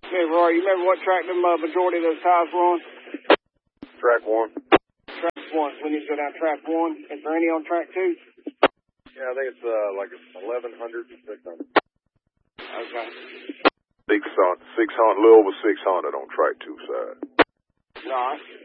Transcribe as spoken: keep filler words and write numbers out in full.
Hey, Roy, you remember what track the uh, majority of those tires were on? Track one. Track one. We need to go down track one. Is there any on track two? Yeah, I think it's uh, like eleven hundred and six hundred. Okay. Six hundred, six hundred, a little over six hundred on track two side. All right.